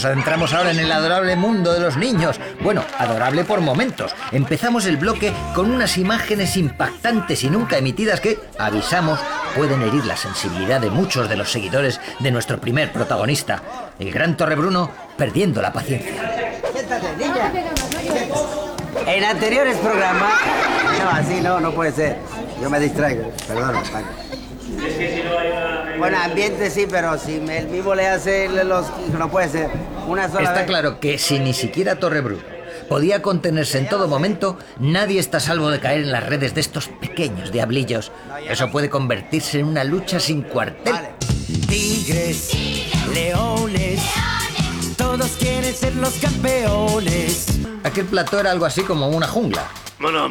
Nos adentramos ahora en el adorable mundo de los niños. Bueno, adorable por momentos. Empezamos el bloque con unas imágenes impactantes y nunca emitidas que, avisamos, pueden herir la sensibilidad de muchos de los seguidores de nuestro primer protagonista, el gran Torrebruno, perdiendo la paciencia. Siéntate, niña. En anteriores programas... No, así no puede ser. Yo me distraigo, perdón. Bueno, ambiente sí, pero si él mismo le hace los... No puede ser. Una sola Está vez. claro que si ni siquiera Torrebruno podía contenerse en todo momento, nadie está a salvo de caer en las redes de estos pequeños diablillos. Eso puede convertirse en una lucha sin cuartel. Vale. Tigres, leones, todos quieren ser los campeones. Aquel plató era algo así como una jungla. Bueno,